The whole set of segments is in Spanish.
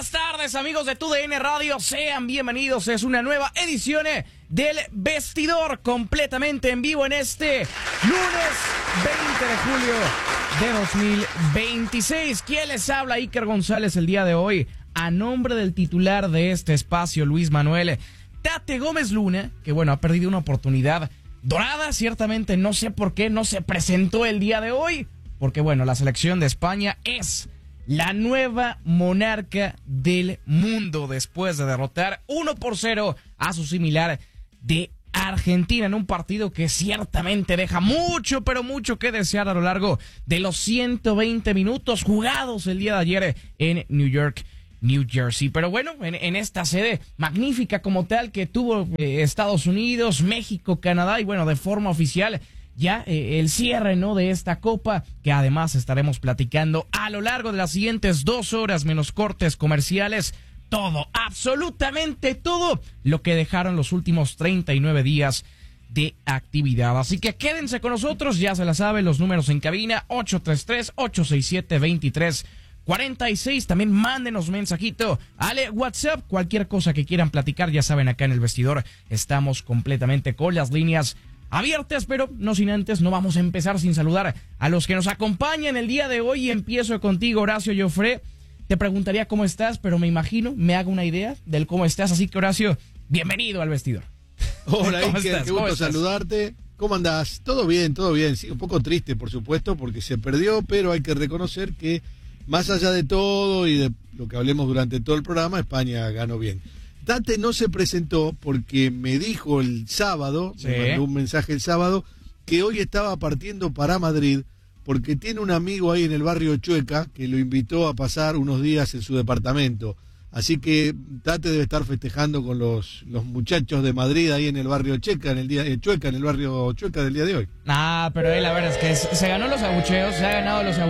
Buenas tardes, amigos de TUDN Radio, sean bienvenidos. Es una nueva edición del Vestidor, completamente en vivo en este lunes 20 de julio de 2026. ¿Quién les habla? Iker González el día de hoy, a nombre del titular de este espacio, Luis Manuel Tate Gómez Luna, que bueno, ha perdido una oportunidad dorada, ciertamente no sé por qué no se presentó el día de hoy, porque bueno, la selección de España es la nueva monarca del mundo después de derrotar 1-0 a su similar de Argentina en un partido que ciertamente deja mucho, pero mucho que desear a lo largo de los 120 minutos jugados el día de ayer en New York, New Jersey. Pero bueno, en esta sede magnífica como tal que tuvo Estados Unidos, México, Canadá y bueno, de forma oficial ya el cierre, ¿no?, de esta copa, que además estaremos platicando a lo largo de las siguientes 2 horas menos cortes comerciales. Todo, absolutamente todo lo que dejaron los últimos 39 días de actividad. Así que quédense con nosotros, ya se la saben, los números en cabina, 833-867-2346. También mándenos mensajito al WhatsApp, cualquier cosa que quieran platicar, ya saben, acá en el vestidor estamos completamente con las líneas abiertas, pero no sin antes, no vamos a empezar sin saludar a los que nos acompañan el día de hoy. Empiezo contigo, Horacio Joffre. Te preguntaría cómo estás, pero me imagino, me hago una idea del cómo estás, así que Horacio, bienvenido al vestidor. Hola Iker, qué gusto saludarte. ¿Cómo andás? Todo bien, sí, un poco triste por supuesto porque se perdió, pero hay que reconocer que más allá de todo y de lo que hablemos durante todo el programa, España ganó bien. Tate no se presentó porque me dijo el sábado, me mandó un mensaje el sábado, que hoy estaba partiendo para Madrid porque tiene un amigo ahí en el barrio Chueca que lo invitó a pasar unos días en su departamento. Así que Tate debe estar festejando con los muchachos de Madrid ahí en el barrio Chueca, en el barrio Chueca del día de hoy. Ah, pero él, la verdad es que se ganó los abucheos, se ha ganado los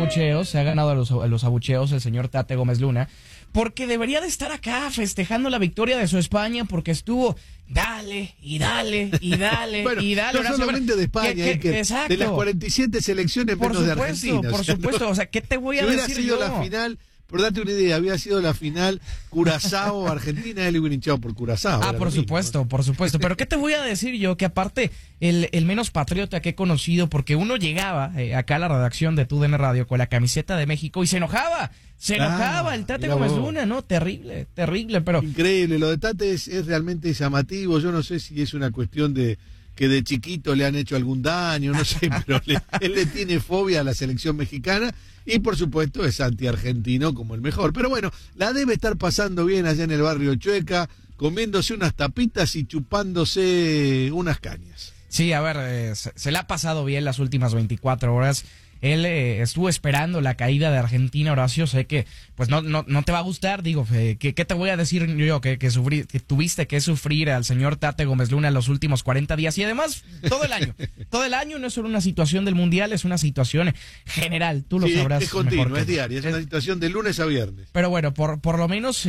abucheos el señor Tate Gómez Luna, porque debería de estar acá festejando la victoria de su España, porque estuvo dale y dale y dale bueno, y dale. No solamente de España, de las 47 selecciones menos de Argentina. Por supuesto, o sea, ¿qué te voy a decir yo? Si hubiera sido la final, por darte una idea, había sido la final Curazao-Argentina, él hubiera hinchado por Curazao. Ah, por supuesto. Pero ¿qué te voy a decir yo? Que aparte, el menos patriota que he conocido, porque uno llegaba acá a la redacción de TUDN Radio con la camiseta de México y se enojaba el Tate Gómez Luna, ¿no? Terrible, pero... Increíble, lo de Tate es realmente llamativo. Yo no sé si es una cuestión de que de chiquito le han hecho algún daño, no sé, pero él le tiene fobia a la selección mexicana y por supuesto es anti-argentino como el mejor. Pero bueno, la debe estar pasando bien allá en el barrio Chueca, comiéndose unas tapitas y chupándose unas cañas. Sí, a ver, se le ha pasado bien las últimas 24 horas. Él estuvo esperando la caída de Argentina, Horacio. Sé que pues no te va a gustar, digo, ¿qué te voy a decir yo? Que tuviste que sufrir al señor Tate Gómez Luna los últimos 40 días y además todo el año. Todo el año no es solo una situación del Mundial, es una situación general, tú lo sabrás. Es continuo, mejor es diaria, es una situación de lunes a viernes. Pero bueno, por lo menos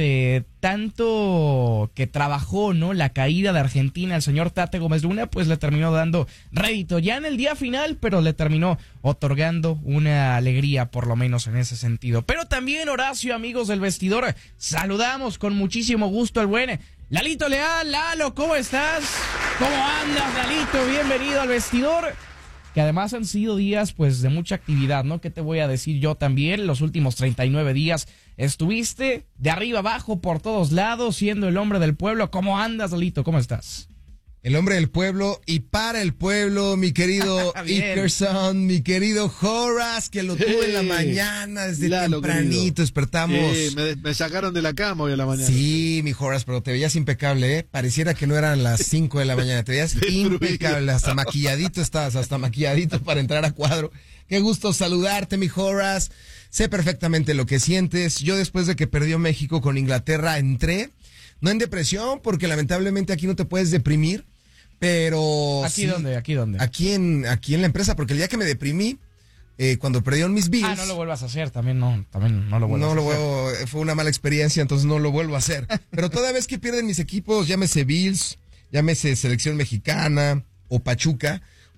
tanto que trabajó, ¿no?, la caída de Argentina al señor Tate Gómez Luna, pues le terminó dando rédito ya en el día final, pero le terminó otorgando una alegría por lo menos en ese sentido. Pero también, Horacio, amigos del vestidor, saludamos con muchísimo gusto al buen Lalito Leal. Lalo, ¿cómo estás? ¿Cómo andas, Lalito? Bienvenido al vestidor, que además han sido días pues de mucha actividad, ¿no? ¿Qué te voy a decir yo también? Los últimos 39 días estuviste de arriba abajo por todos lados siendo el hombre del pueblo. ¿Cómo andas, Lalito? ¿Cómo estás? El hombre del pueblo y para el pueblo, mi querido Ikerson, mi querido Horace, que lo tuve en la mañana, desde tempranito, querido. Despertamos. Me sacaron de la cama hoy a la mañana. Sí, mi Horace, pero te veías impecable, ¿eh? Pareciera que no eran las 5 de la mañana, te veías impecable, hasta maquilladito estabas, para entrar a cuadro. Qué gusto saludarte, mi Horace. Sé perfectamente lo que sientes. Yo después de que perdió México con Inglaterra entré, no en depresión, porque lamentablemente aquí no te puedes deprimir. Pero ¿Aquí sí, dónde? Aquí en la empresa, porque el día que me deprimí, cuando perdieron mis Bills... no lo vuelvas a hacer, también no lo vuelvas a hacer. Fue una mala experiencia, entonces no lo vuelvo a hacer. Pero toda vez que pierden mis equipos, llámese Bills, llámese Selección Mexicana o Pachuca,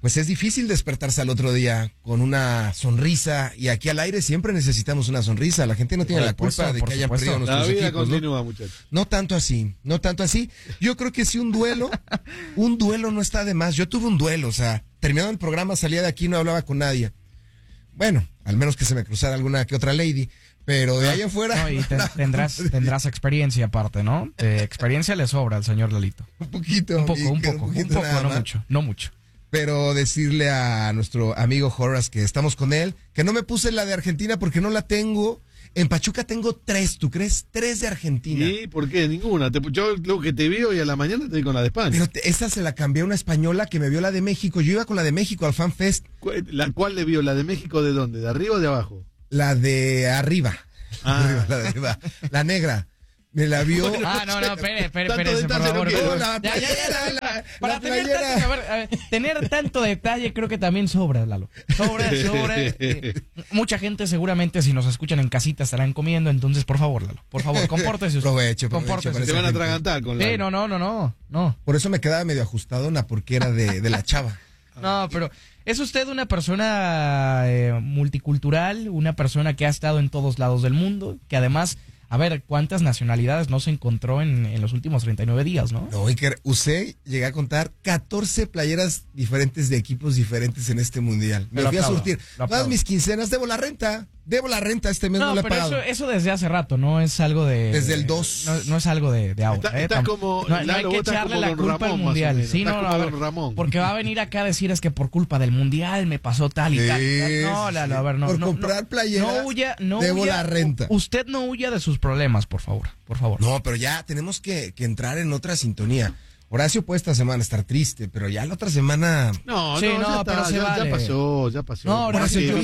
pues es difícil despertarse al otro día con una sonrisa, y aquí al aire siempre necesitamos una sonrisa. La gente no tiene la culpa de que hayan perdido nuestros equipos. La vida equipos, continúa, ¿no? Muchachos. No tanto así. Yo creo que sí un duelo no está de más. Yo tuve un duelo, o sea, terminado el programa, salía de aquí y no hablaba con nadie. Bueno, al menos que se me cruzara alguna que otra lady, pero de ahí afuera... No, y tendrás experiencia aparte, ¿no? Experiencia le sobra al señor Lalito. Un poquito, un poco, no mucho. Pero decirle a nuestro amigo Horace que estamos con él, que no me puse la de Argentina porque no la tengo. En Pachuca tengo 3, ¿tú crees? 3 de Argentina. ¿Y por qué? Ninguna. Yo lo que te vi hoy a la mañana te vi con la de España. Pero esa se la cambié a una española que me vio la de México. Yo iba con la de México al Fan Fest. ¿Cuál le vio? ¿La de México de dónde? ¿De arriba o de abajo? La de arriba. Ah. La de arriba. La negra. Me la vio. Espere, por favor. Para tener tanto detalle, creo que también sobra, Lalo. Sobra. Mucha gente seguramente, si nos escuchan en casita, estarán comiendo, entonces, por favor, Lalo, por favor, compórtese usted. Provecho. Se van a atragantar con la... Sí, no. Por eso me quedaba medio ajustadona, porque era de la chava. No, pero es usted una persona multicultural, una persona que ha estado en todos lados del mundo, que además... A ver, ¿cuántas nacionalidades no se encontró en los últimos 39 días, no? No, Iker, usted llegué a contar 14 playeras diferentes de equipos diferentes en este mundial. Me fui a surtir. Todas mis quincenas, debo la renta este mes no le he pagado. No, pero eso desde hace rato, no es algo de... Desde el 2. No es algo de ahora. Estás como... No hay que echarle la culpa al mundial. Sí, Ramón. Porque va a venir acá a decir es que por culpa del mundial me pasó tal y tal. No, Lalo, a ver, no. Por comprar playeras, no debo huya, la renta. Usted no huya de sus problemas, por favor. No, pero ya tenemos que entrar en otra sintonía. Horacio puede esta semana estar triste, pero ya la otra semana... No, pero ya pasó. No, Horacio, yo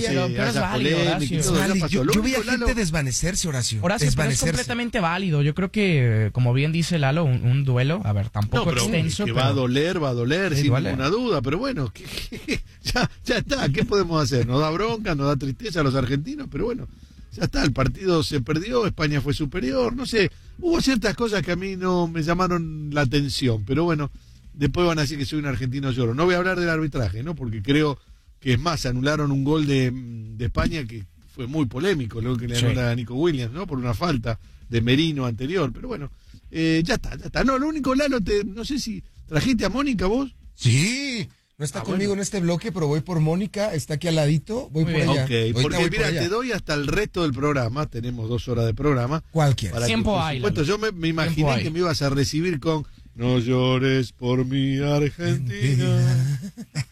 vi a gente Lalo, desvanecerse, Horacio. Pero es completamente válido. Yo creo que, como bien dice Lalo, un duelo, a ver, tampoco extenso. Que va a doler, sin ninguna duda, pero bueno, ya está, ¿qué podemos hacer? Nos da bronca, nos da tristeza a los argentinos, pero bueno, ya está, el partido se perdió, España fue superior, no sé, hubo ciertas cosas que a mí no me llamaron la atención, pero bueno, después van a decir que soy un argentino lloro. No voy a hablar del arbitraje, ¿no? Porque creo que es más, anularon un gol de España que fue muy polémico, lo que le anularon a Nico Williams, ¿no? Por una falta de Merino anterior, pero bueno, ya está. No, lo único, Lalo, no sé si trajiste a Mónica vos. Sí. No está conmigo en este bloque, pero voy por Mónica, está aquí al ladito, voy por allá. Ok, porque mira, te doy hasta el resto del programa, tenemos 2 horas de programa. Cualquiera. Tiempo hay. Yo me imaginé que me ibas a recibir con no llores por mi Argentina.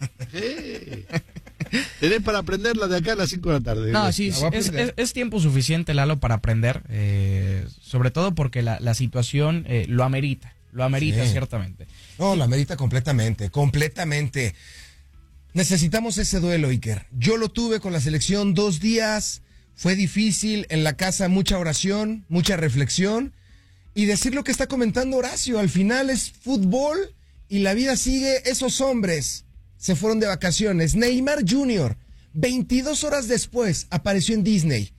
Tenés para aprenderla de acá a las 5 de la tarde. No, sí, es tiempo suficiente, Lalo, para aprender, sobre todo porque la situación lo amerita. Lo amerita, ciertamente. No, lo amerita completamente. Necesitamos ese duelo, Iker. Yo lo tuve con la selección 2 días. Fue difícil, en la casa mucha oración, mucha reflexión. Y decir lo que está comentando Horacio, al final es fútbol y la vida sigue. Esos hombres se fueron de vacaciones. Neymar Jr., 22 horas después, apareció en Disney.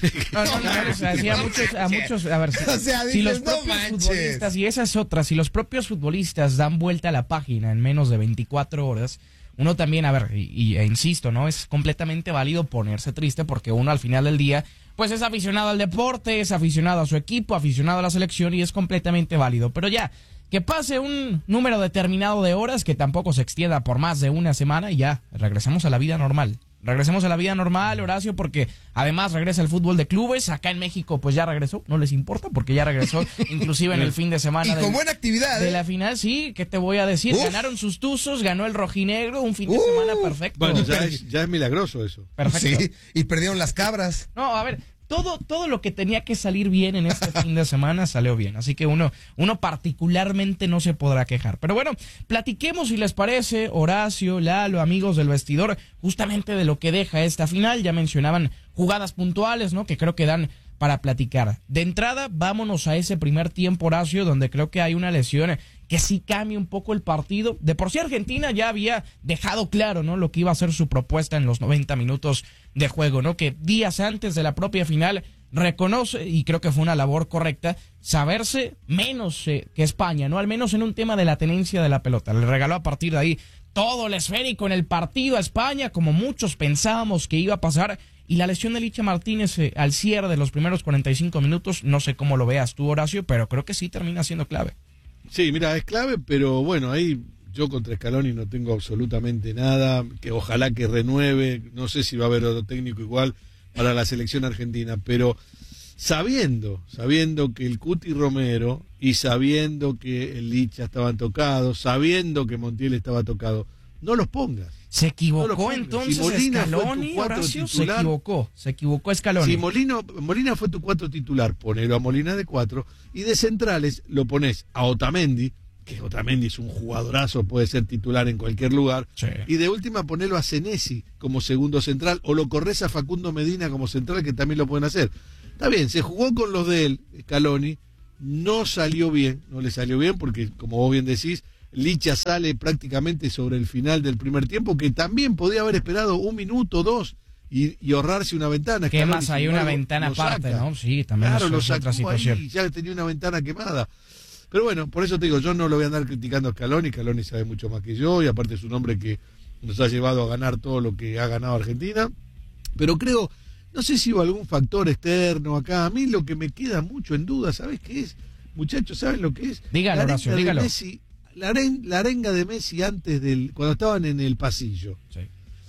A muchos, a ver, si los propios futbolistas, y esa es otra, si los propios futbolistas dan vuelta a la página en menos de 24 horas, uno también, a ver, e insisto, ¿no? Es completamente válido ponerse triste porque uno al final del día, pues es aficionado al deporte, es aficionado a su equipo, aficionado a la selección y es completamente válido, pero ya, que pase un número determinado de horas, que tampoco se extienda por más de una semana y ya, regresamos a la vida normal. Regresemos a la vida normal, Horacio, porque además regresa el fútbol de clubes. Acá en México, pues ya regresó, no les importa, porque ya regresó, inclusive en el fin de semana. Y con buena actividad. De la final, sí, ¿qué te voy a decir? Ganaron sus tuzos, ganó el rojinegro, un fin de semana perfecto. Bueno, ya es milagroso eso. Perfecto. Sí, y perdieron las cabras. No, a ver, todo lo que tenía que salir bien en este fin de semana salió bien. Así que uno particularmente no se podrá quejar. Pero bueno, platiquemos, si les parece, Horacio, Lalo, amigos del vestidor, justamente de lo que deja esta final. Ya mencionaban jugadas puntuales, ¿no? Que creo que dan para platicar. De entrada, vámonos a ese primer tiempo, Horacio, donde creo que hay una lesión que sí cambia un poco el partido. De por sí Argentina ya había dejado claro, ¿no? Lo que iba a ser su propuesta en los 90 minutos de juego, ¿no? Que días antes de la propia final reconoce, y creo que fue una labor correcta, saberse menos que España, ¿no? Al menos en un tema de la tenencia de la pelota. Le regaló a partir de ahí todo el esférico en el partido a España, como muchos pensábamos que iba a pasar. Y la lesión de Licha Martínez al cierre de los primeros 45 minutos, no sé cómo lo veas tú, Horacio, pero creo que sí termina siendo clave. Sí, mira, es clave, pero bueno, ahí yo contra Scaloni no tengo absolutamente nada, que ojalá que renueve, no sé si va a haber otro técnico igual para la selección argentina, pero sabiendo que el Cuti Romero y sabiendo que el Licha estaban tocados, sabiendo que Montiel estaba tocado, no los pongas. ¿Se equivocó entonces Scaloni, Horacio? Se equivocó Scaloni. Si Molina fue tu 4 titular, ponelo a Molina de 4, y de centrales lo pones a Otamendi, que Otamendi es un jugadorazo, puede ser titular en cualquier lugar, sí. Y de última ponelo a Senesi como segundo central, o lo corres a Facundo Medina como central, que también lo pueden hacer. Está bien, se jugó con los de él, Scaloni, no le salió bien, porque como vos bien decís, Licha sale prácticamente sobre el final del primer tiempo, que también podía haber esperado 1 minuto, 2 y ahorrarse una ventana. ¿Qué más? Hay una ventana aparte, ¿no? Sí, también claro, lo es otra situación. Ahí, ya tenía una ventana quemada. Pero bueno, por eso te digo, yo no lo voy a andar criticando a Scaloni. Scaloni sabe mucho más que yo, y aparte es un hombre que nos ha llevado a ganar todo lo que ha ganado Argentina. Pero creo, no sé si hubo algún factor externo acá. A mí lo que me queda mucho en duda, ¿sabes qué es? Muchachos, ¿saben lo que es? Dígalo, Horacio, dígalo. Messi, la arenga de Messi antes cuando estaban en el pasillo. Sí.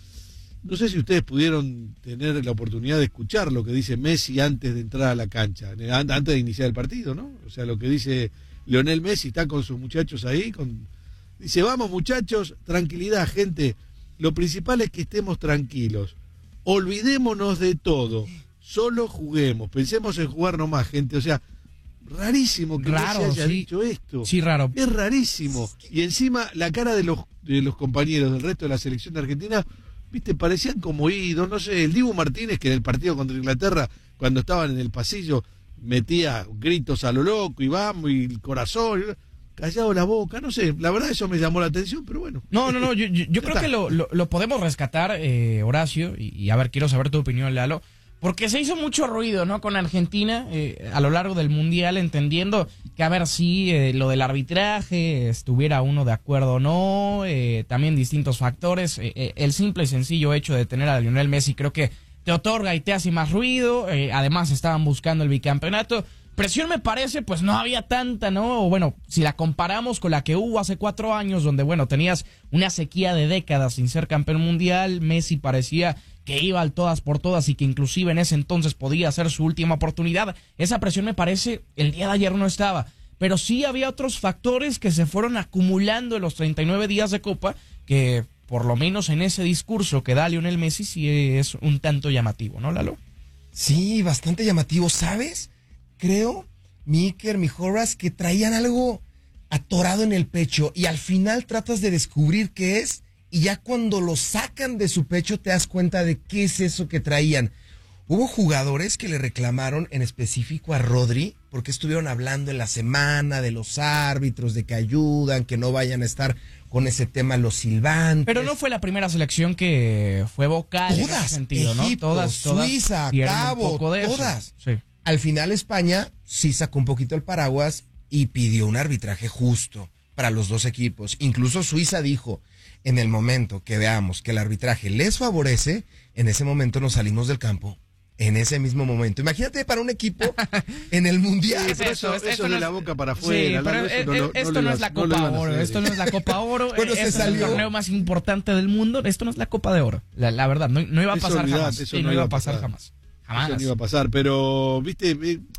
No sé si ustedes pudieron tener la oportunidad de escuchar lo que dice Messi antes de entrar a la cancha, antes de iniciar el partido, ¿no? O sea, lo que dice Lionel Messi, está con sus muchachos ahí, dice, vamos muchachos, tranquilidad, gente, lo principal es que estemos tranquilos, olvidémonos de todo, solo juguemos, pensemos en jugar nomás, gente, o sea, rarísimo que Messi haya dicho esto. Sí, raro. Es rarísimo. Y encima la cara de los compañeros del resto de la selección de Argentina, viste, parecían como idos, no sé, el Dibu Martínez, que en el partido contra Inglaterra, cuando estaban en el pasillo, metía gritos a lo loco, y vamos, y el corazón, callado la boca, no sé, la verdad eso me llamó la atención, pero bueno. No, yo creo que lo podemos rescatar, Horacio, y a ver, quiero saber tu opinión, Lalo. Porque se hizo mucho ruido, ¿no? Con Argentina a lo largo del Mundial, entendiendo que a ver si lo del arbitraje estuviera uno de acuerdo o no, también distintos factores. El simple y sencillo hecho de tener a Lionel Messi creo que te otorga y te hace más ruido. Además estaban buscando el bicampeonato. Presión me parece, pues no había tanta, ¿no? O bueno, si la comparamos con la que hubo hace 4 años, donde bueno, tenías una sequía de décadas sin ser campeón mundial, Messi parecía que iba al todas por todas y que inclusive en ese entonces podía ser su última oportunidad. Esa presión me parece el día de ayer no estaba, pero sí había otros factores que se fueron acumulando en los 39 días de Copa, que por lo menos en ese discurso que da Lionel Messi sí es un tanto llamativo, ¿no, Lalo? Sí, bastante llamativo, ¿sabes? Creo, mi Iker, mi Horace, que traían algo atorado en el pecho y al final tratas de descubrir qué es. Y ya cuando lo sacan de su pecho te das cuenta de qué es eso que traían. Hubo jugadores que le reclamaron en específico a Rodri, porque estuvieron hablando en la semana de los árbitros, de que ayudan, que no vayan a estar con ese tema los silbantes. Pero no fue la primera selección que fue vocal en ese sentido, Egipto, ¿no? Todas Suiza, Cabo, todas. Sí. Al final España sí sacó un poquito el paraguas y pidió un arbitraje justo para los dos equipos. Incluso Suiza dijo, en el momento que veamos que el arbitraje les favorece, en ese momento nos salimos del campo. En ese mismo momento. Imagínate para un equipo en el Mundial. Sí, eso de la boca para afuera. Sí, pero esto no es la Copa Oro. Esto no es la Copa Oro. Bueno, este es el torneo más importante del mundo. Esto no es la Copa de Oro. La verdad, no iba a pasar jamás. Eso no iba a pasar jamás. Eso no iba a pasar. Pero, viste,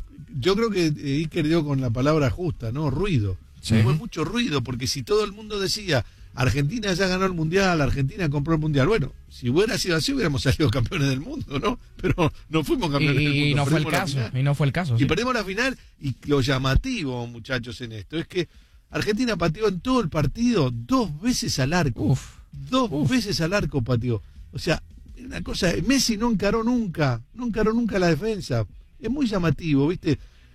yo creo que Iker dio con la palabra justa, ¿no? Ruido. Sí. Fue mucho ruido, porque si todo el mundo decía Argentina ya ganó el Mundial, Argentina compró el Mundial. Bueno, si hubiera sido así, hubiéramos salido campeones del mundo, ¿no? Pero no fuimos campeones del mundo. Y no fue el caso. Y perdimos la final, y lo llamativo, muchachos, en esto, es que Argentina pateó en todo el partido 2 veces al arco. Dos veces al arco pateó. O sea, una cosa, Messi no encaró nunca la defensa. Es muy llamativo, ¿viste?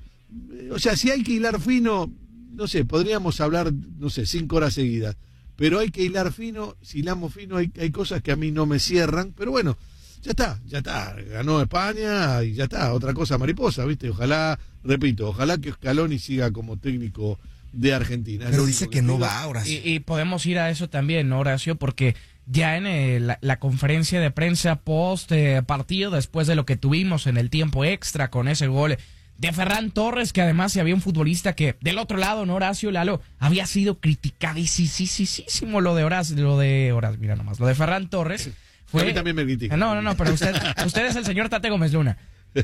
O sea, si hay que hilar fino, no sé, podríamos hablar, 5 horas seguidas. Pero hay que hilar fino, si hilamos fino hay cosas que a mí no me cierran, pero bueno, ya está, ganó España y ya está, otra cosa mariposa, ¿viste? Ojalá que Scaloni siga como técnico de Argentina. Pero dice que no va, Horacio. Y podemos ir a eso también, ¿no, Horacio? Porque ya en la conferencia de prensa post partido, después de lo que tuvimos en el tiempo extra con ese gol de Ferran Torres, que además si había un futbolista que del otro lado, ¿no, Horacio? Lalo, había sido criticadísimo lo de Horacio, mira nomás, lo de Ferran Torres. A mí también me critica. No, pero usted es el señor Tate Gómez Luna.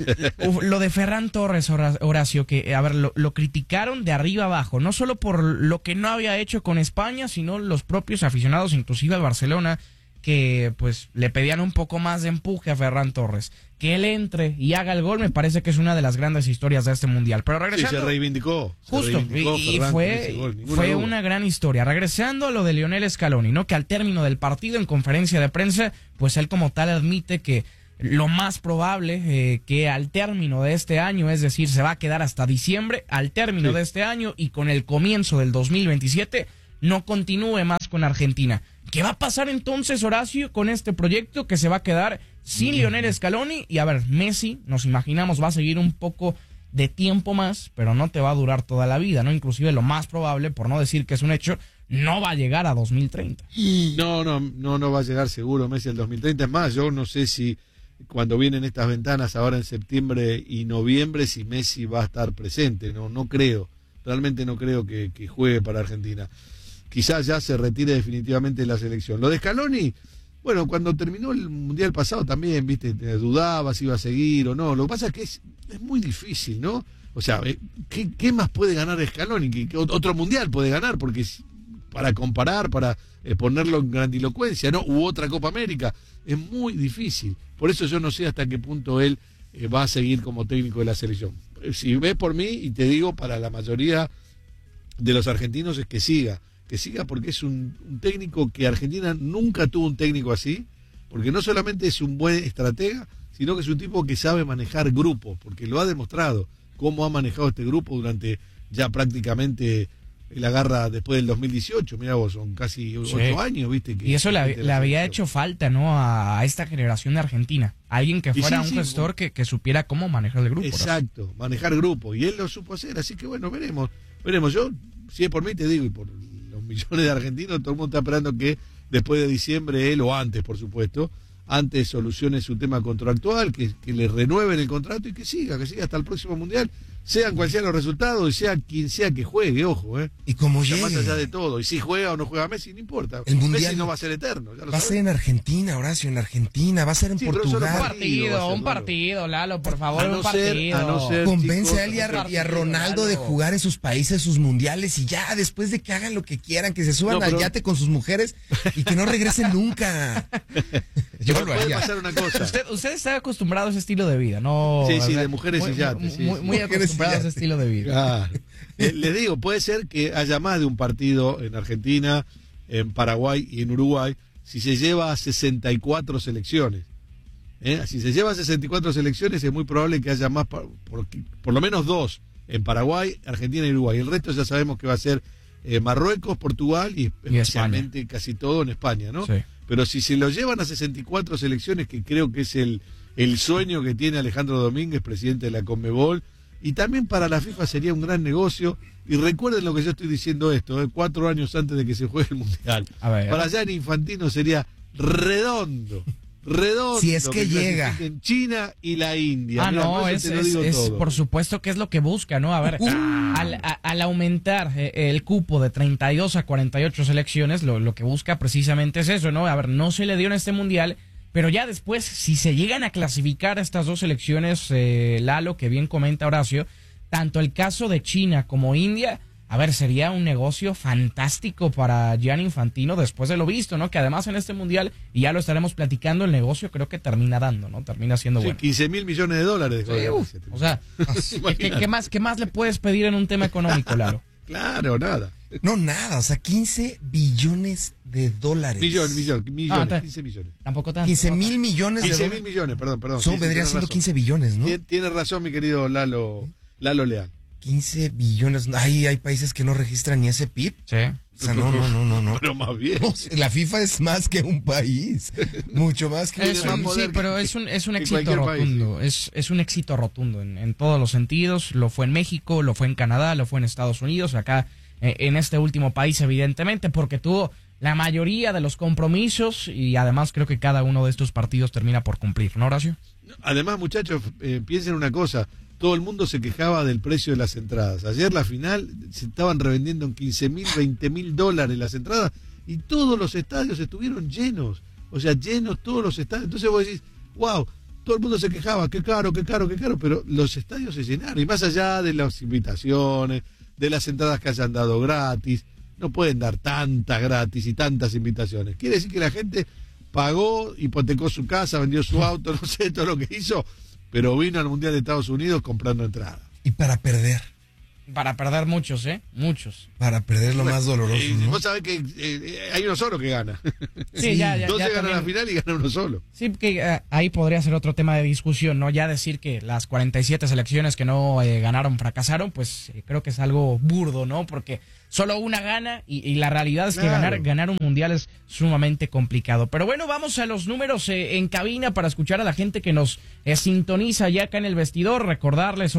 Lo de Ferran Torres, Horacio, que, a ver, lo criticaron de arriba abajo, no solo por lo que no había hecho con España, sino los propios aficionados, inclusive al Barcelona, que pues le pedían un poco más de empuje a Ferran Torres. Que él entre y haga el gol me parece que es una de las grandes historias de este mundial. Pero regresando, sí, se reivindicó. Justo, y fue una gran historia. Regresando a lo de Lionel Scaloni, ¿no? Que al término del partido, en conferencia de prensa, pues él como tal admite que lo más probable que al término de este año, es decir, se va a quedar hasta diciembre, al término de este año y con el comienzo del 2027, no continúe más con Argentina. ¿Qué va a pasar entonces, Horacio, con este proyecto que se va a quedar sin Lionel Scaloni? Y a ver, Messi, nos imaginamos, va a seguir un poco de tiempo más, pero no te va a durar toda la vida, ¿no? Inclusive lo más probable, por no decir que es un hecho, no va a llegar a 2030. No va a llegar seguro Messi al 2030. Es más, yo no sé si cuando vienen estas ventanas ahora en septiembre y noviembre, si Messi va a estar presente. No creo, realmente no creo que juegue para Argentina. Quizás ya se retire definitivamente de la selección. Lo de Scaloni, bueno, cuando terminó el Mundial pasado también, viste, dudaba si iba a seguir o no. Lo que pasa es que es muy difícil, ¿no? O sea, ¿qué más puede ganar Scaloni? ¿Qué otro Mundial puede ganar? Porque para comparar, para ponerlo en grandilocuencia, ¿no? U otra Copa América, es muy difícil. Por eso yo no sé hasta qué punto él va a seguir como técnico de la selección. Si ves por mí, y te digo, para la mayoría de los argentinos es que siga porque es un técnico que Argentina nunca tuvo un técnico así, porque no solamente es un buen estratega, sino que es un tipo que sabe manejar grupos, porque lo ha demostrado, cómo ha manejado este grupo durante ya prácticamente la garra después del 2018, mira vos, son casi 8 años, viste. Y eso le había hecho falta, ¿no? A esta generación de Argentina, alguien que fuera un gestor que supiera cómo manejar el grupo. Exacto, ¿no? Manejar grupo, y él lo supo hacer, así que bueno, veremos. Yo, si es por mí te digo, y por los millones de argentinos, todo el mundo está esperando que después de diciembre él, o antes por supuesto, antes solucione su tema contractual, que le renueven el contrato y que siga hasta el próximo Mundial, sean cuales sean los resultados y sea quien sea que juegue, ojo, y como llegue, más allá de todo, y si juega o no juega Messi, no importa, el Mundial Messi no va a ser eterno, ya lo va a ser en Argentina, Horacio, en Argentina, va a ser en Portugal. Un partido, Lalo, por favor, un partido. A no ser, convence a él y a Ronaldo de jugar en sus países, sus mundiales, y ya, después de que hagan lo que quieran, que se suban al yate con sus mujeres y que no regresen nunca. Yo lo haría. Pasar una cosa. Usted está acostumbrado a ese estilo de vida, ¿no? Sí, de mujeres y yates. Muy acostumbrado a ese estilo de vida. Claro. Les digo, puede ser que haya más de un partido en Argentina, en Paraguay y en Uruguay, si se lleva a 64 selecciones. Si se lleva a 64 selecciones, es muy probable que haya más, por lo menos 2 en Paraguay, Argentina y Uruguay. El resto ya sabemos que va a ser Marruecos, Portugal y especialmente España. Casi todo en España, ¿no? Sí. Pero si se lo llevan a 64 selecciones, que creo que es el sueño que tiene Alejandro Domínguez, presidente de la Conmebol, y también para la FIFA sería un gran negocio. Y recuerden lo que yo estoy diciendo 4 años antes de que se juegue el Mundial. Para Gianni Infantino sería redondo. Si es que llega en China y la India. Es por supuesto que es lo que busca, ¿no? A ver, al aumentar el cupo de 32 a 48 selecciones, lo que busca precisamente es eso, ¿no? A ver, no se le dio en este Mundial, pero ya después, si se llegan a clasificar estas dos selecciones, Lalo, que bien comenta Horacio, tanto el caso de China como India, a ver, sería un negocio fantástico para Gianni Infantino después de lo visto, ¿no? Que además en este Mundial, y ya lo estaremos platicando, el negocio creo que termina dando, ¿no? Termina siendo bueno. 15.000 millones de dólares. O sea, ¿qué más le puedes pedir en un tema económico, Lalo? Claro, nada. No, nada, o sea, 15 billones de dólares. Millones, 15 millones. Tampoco tanto. 15.000 millones de dólares. 15.000 millones, perdón. Vendría siendo 15 billones, ¿no? Tiene razón, mi querido Lalo Leal. 15 billones. Hay países que no registran ni ese PIB. Sí. O sea, no. Pero más bien. La FIFA es más que un país. Mucho más que un país. Sí, pero es un éxito rotundo. Es un éxito rotundo en todos los sentidos. Lo fue en México, lo fue en Canadá, lo fue en Estados Unidos. Acá en este último país, evidentemente, porque tuvo la mayoría de los compromisos y además creo que cada uno de estos partidos termina por cumplir, ¿no, Horacio? Además, muchachos, piensen una cosa, todo el mundo se quejaba del precio de las entradas. Ayer la final se estaban revendiendo en $15,000, $20,000 las entradas y todos los estadios estuvieron llenos, o sea, llenos todos los estadios. Entonces vos decís, wow, todo el mundo se quejaba, qué caro, pero los estadios se llenaron. Y más allá de las invitaciones, de las entradas que hayan dado gratis, no pueden dar tantas gratis y tantas invitaciones. Quiere decir que la gente pagó, hipotecó su casa, vendió su auto, no sé, todo lo que hizo, pero vino al Mundial de Estados Unidos comprando entradas. Y para perder. Para perder muchos, muchos. Para perder lo más doloroso, ¿no? Vos sabés que hay uno solo que gana. Sí, ya 12 ya gana también, la final y gana uno solo. Sí, que ahí podría ser otro tema de discusión, ¿no? Ya decir que las 47 selecciones que no ganaron fracasaron, pues creo que es algo burdo, ¿no? Porque solo una gana y la realidad es que ganar un mundial es sumamente complicado. Pero bueno, vamos a los números en cabina para escuchar a la gente que nos sintoniza ya acá en el vestidor. Recordarles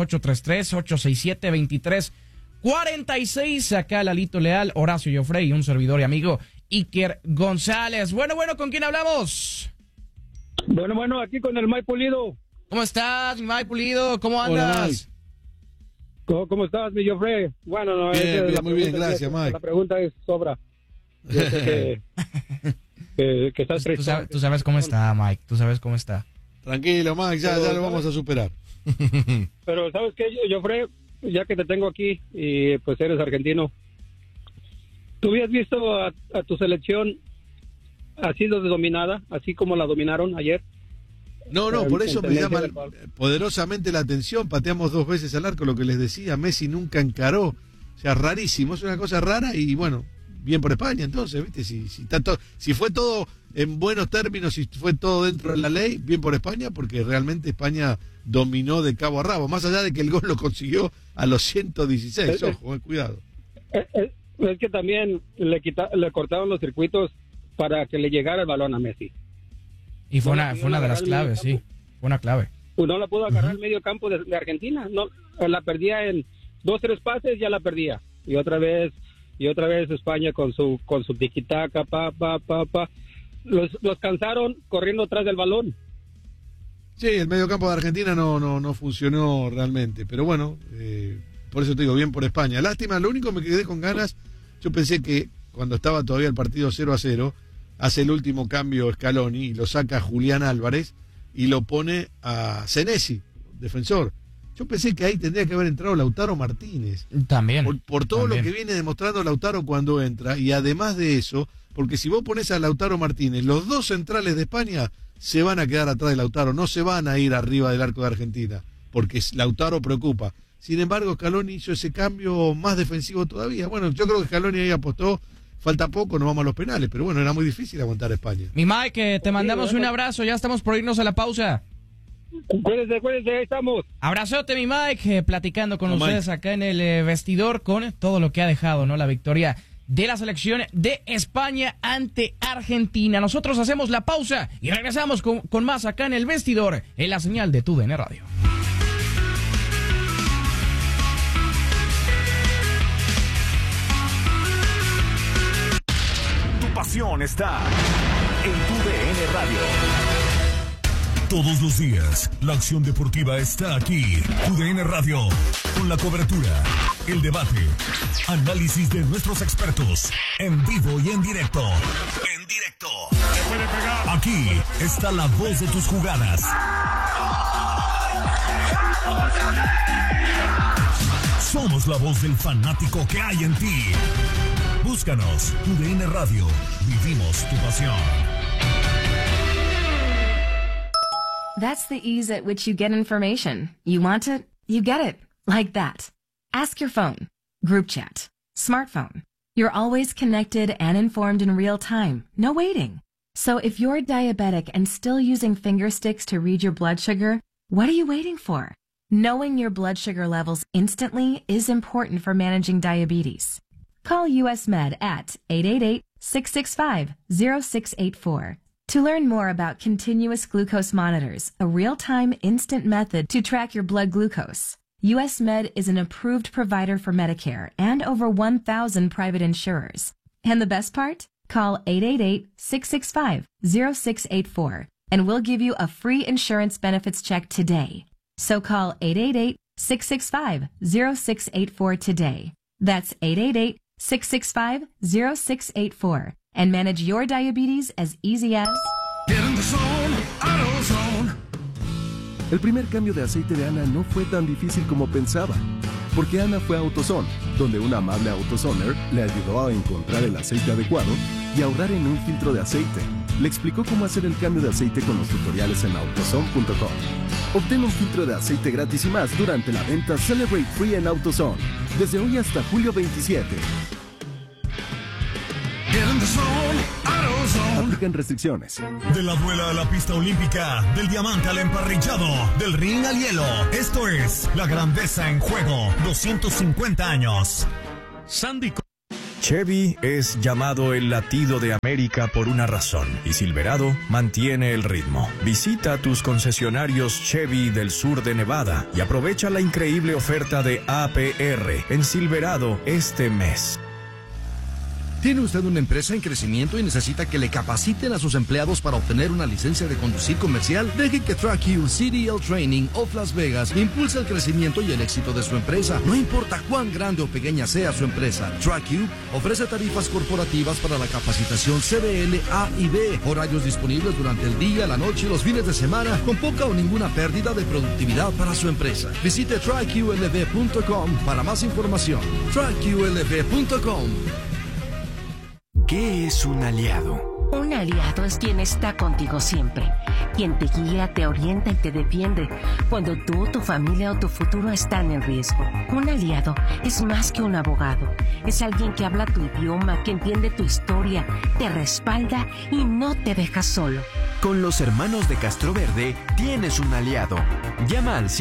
833-867-2346. Acá Lalito Leal, Horacio Joffrey y un servidor y amigo Iker González. Bueno, ¿con quién hablamos? Bueno, aquí con el Mike Pulido. ¿Cómo estás, Mike Pulido? ¿Cómo andas? ¿Cómo estás, mi Joffrey? Bueno, no, bien, muy bien, gracias, Mike. La pregunta es sobra. Yo sé que estás triste. Tú sabes cómo está, Mike, tú sabes cómo está. Tranquilo, Mike, ya lo vamos a superar. Pero ¿sabes qué, Joffrey? Ya que te tengo aquí y pues eres argentino, ¿tú habías visto a tu selección así dominada, así como la dominaron ayer? No, por eso me llama poderosamente la atención. Pateamos 2 veces al arco, lo que les decía, Messi nunca encaró, o sea, rarísimo, es una cosa rara y bueno, bien por España entonces, ¿viste? Si fue todo en buenos términos, si fue todo dentro de la ley, bien por España, porque realmente España dominó de cabo a rabo, más allá de que el gol lo consiguió a los 116, ojo, cuidado. Es que también le cortaron los circuitos para que le llegara el balón a Messi. Y fue una de las claves, sí. Fue una clave. Pues no la pudo agarrar el medio campo de Argentina. No, la perdía en 2-3 pases, ya la perdía. Y otra vez España con su tiquitaca, Los cansaron corriendo atrás del balón. Sí, el medio campo de Argentina no funcionó realmente. Pero bueno, por eso te digo, bien por España. Lástima, lo único que me quedé con ganas, yo pensé que cuando estaba todavía el partido 0-0, hace el último cambio Scaloni y lo saca Julián Álvarez y lo pone a Senesi, defensor. Yo pensé que ahí tendría que haber entrado Lautaro Martínez. También. Por todo lo que viene demostrando Lautaro cuando entra, y además de eso, porque si vos pones a Lautaro Martínez, los 2 centrales de España se van a quedar atrás de Lautaro, no se van a ir arriba del arco de Argentina, porque Lautaro preocupa. Sin embargo, Scaloni hizo ese cambio más defensivo todavía. Bueno, yo creo que Scaloni ahí apostó. Falta poco, nos vamos a los penales, pero bueno, era muy difícil aguantar a España. Mi Mike, te mandamos un abrazo, ya estamos por irnos a la pausa. Cuídense, ahí estamos. Abrazote, mi Mike, platicando con ustedes acá en el vestidor con todo lo que ha dejado, ¿no? La victoria de la selección de España ante Argentina. Nosotros hacemos la pausa y regresamos con más acá en el vestidor, en la señal de TUDN Radio. Pasión está en TUDN Radio. Todos los días, la acción deportiva está aquí. TUDN Radio, con la cobertura, el debate, análisis de nuestros expertos, en vivo y en directo. Aquí está la voz de tus jugadas. Somos la voz del fanático que hay en ti. Búscanos, TUDN Radio. Vivimos tu pasión. That's the ease at which you get information. You want it, you get it. Like that. Ask your phone. Group chat. Smartphone. You're always connected and informed in real time. No waiting. So if you're diabetic and still using finger sticks to read your blood sugar, what are you waiting for? Knowing your blood sugar levels instantly is important for managing diabetes. Call US Med at 888-665-0684 to learn more about continuous glucose monitors, a real-time instant method to track your blood glucose. US Med is an approved provider for Medicare and over 1,000 private insurers. And the best part? Call 888-665-0684 and we'll give you a free insurance benefits check today. So call 888-665-0684 today. That's 888-665-0684 and manage your diabetes as easy as... Get in the zone, AutoZone. El primer cambio de aceite de Ana no fue tan difícil como pensaba, porque Ana fue a AutoZone, donde un amable AutoZoner le ayudó a encontrar el aceite adecuado y ahorrar en un filtro de aceite. Le explicó cómo hacer el cambio de aceite con los tutoriales en AutoZone.com. Obtén un filtro de aceite gratis y más durante la venta Celebrate Free en AutoZone, desde hoy hasta julio 27. Aplican restricciones. De la duela a la pista olímpica, del diamante al emparrillado, del ring al hielo. Esto es La Grandeza en Juego, 250 años. Sandy. Chevy es llamado el latido de América por una razón, y Silverado mantiene el ritmo. Visita tus concesionarios Chevy del sur de Nevada y aprovecha la increíble oferta de APR en Silverado este mes. ¿Tiene usted una empresa en crecimiento y necesita que le capaciten a sus empleados para obtener una licencia de conducir comercial? Deje que TrackU CDL Training of Las Vegas impulse el crecimiento y el éxito de su empresa. No importa cuán grande o pequeña sea su empresa, TrackU ofrece tarifas corporativas para la capacitación CDL A y B, horarios disponibles durante el día, la noche y los fines de semana, con poca o ninguna pérdida de productividad para su empresa. Visite TrackULV.com para más información. TrackULV.com. ¿Qué es un aliado? Un aliado es quien está contigo siempre, quien te guía, te orienta y te defiende cuando tú, tu familia o tu futuro están en riesgo. Un aliado es más que un abogado, es alguien que habla tu idioma, que entiende tu historia, te respalda y no te deja solo. Con los hermanos de Castroverde tienes un aliado. Llama al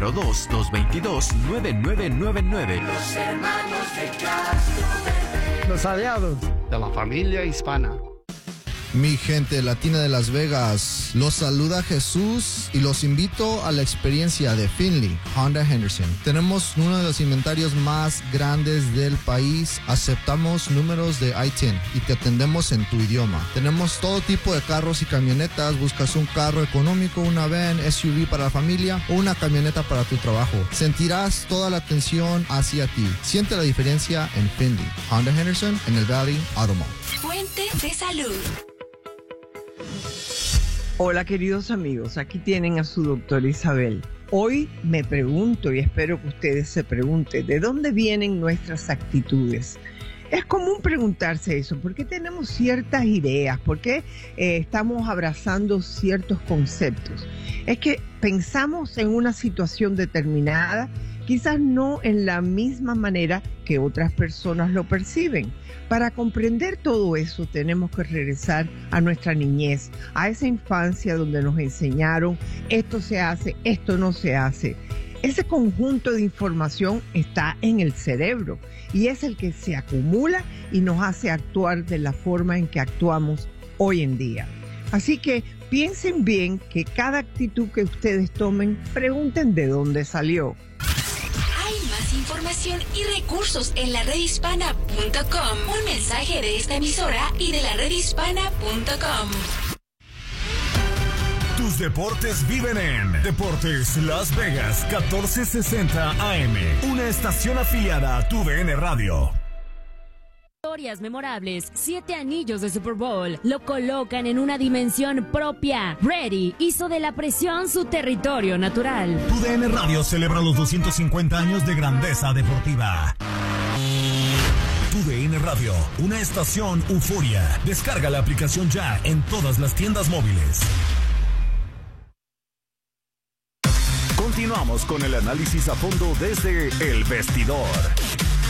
702-222-9999. Los hermanos de Castroverde. Los aliados de la familia hispana. Mi gente latina de Las Vegas, los saluda Jesús y los invito a la experiencia de Finley Honda Henderson. Tenemos uno de los inventarios más grandes del país, aceptamos números de I-10 y te atendemos en tu idioma. Tenemos todo tipo de carros y camionetas, buscas un carro económico, una van, SUV para la familia o una camioneta para tu trabajo. Sentirás toda la atención hacia ti. Siente la diferencia en Finley Honda Henderson en el Valley Auto Mall. Fuente de salud. Hola queridos amigos, aquí tienen a su doctora Isabel. Hoy me pregunto y espero que ustedes se pregunten, ¿de dónde vienen nuestras actitudes? Es común preguntarse eso, ¿por qué tenemos ciertas ideas? ¿Por qué estamos abrazando ciertos conceptos? Es que pensamos en una situación determinada, quizás no en la misma manera que otras personas lo perciben. Para comprender todo eso tenemos que regresar a nuestra niñez, a esa infancia donde nos enseñaron esto se hace, esto no se hace. Ese conjunto de información está en el cerebro y es el que se acumula y nos hace actuar de la forma en que actuamos hoy en día. Así que piensen bien que cada actitud que ustedes tomen, pregunten de dónde salió. Hay más información y recursos en la redhispana.com. Un mensaje de esta emisora y de la redhispana.com. Tus deportes viven en Deportes Las Vegas 1460 AM, una estación afiliada a TUDN Radio. Historias memorables, 7 anillos de Super Bowl, lo colocan en una dimensión propia. Brady hizo de la presión su territorio natural. TUDN Radio celebra los 250 años de grandeza deportiva. TUDN Radio, una estación euforia. Descarga la aplicación ya en todas las tiendas móviles. Continuamos con el análisis a fondo desde El Vestidor.